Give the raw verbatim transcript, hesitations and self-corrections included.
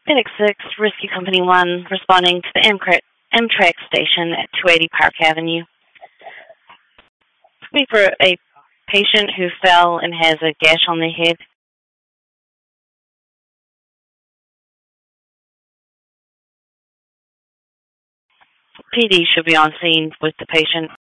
Phoenix six, Rescue Company one, responding to the Amtrak, Amtrak station at two eighty Park Avenue. Looking for a patient who fell and has a gash on the head. P D should be on scene with the patient.